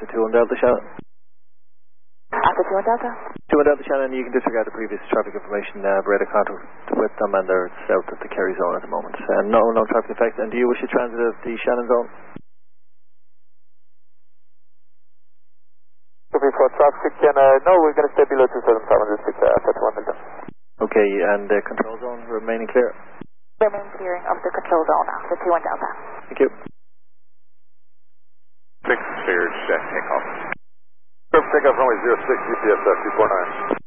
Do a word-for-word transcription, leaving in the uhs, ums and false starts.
Alpha two one Delta Shannon. Alpha two one Delta? two one Delta Shannon, you can disregard the previous traffic information. Uh, we're at a contact with them and they're south of the Kerry zone at the moment. Uh, no, no traffic effect. And do you wish to transit of the Shannon zone? For traffic, and uh, no, we're going to stay below two seven seven, just pick the Alpha two one Delta. Okay, and the uh, control zone remaining clear? Remain clearing of the control zone, Alpha two one Delta. Thank you. Six cleared, check, takeoff. Takeoff runway zero six, U P S F two four nine.